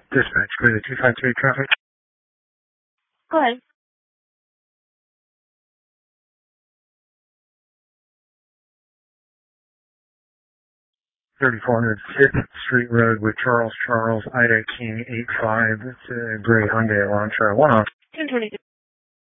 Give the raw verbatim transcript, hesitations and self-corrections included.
Dispatch, go to two five three traffic. Go ahead. thirty-four hundred fifth Street Road with Charles Charles, Ida King eight five. It's a gray Hyundai Elantra. One off. ten twenty.